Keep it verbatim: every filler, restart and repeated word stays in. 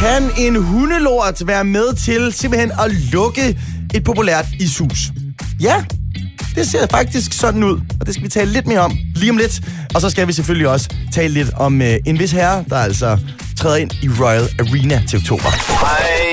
Kan en hundelort være med til simpelthen at lukke et populært ishus? Ja, det ser faktisk sådan ud, og det skal vi tale lidt mere om lige om lidt. Og så skal vi selvfølgelig også tale lidt om øh, en vis herre, der altså træder ind i Royal Arena til oktober. Hej.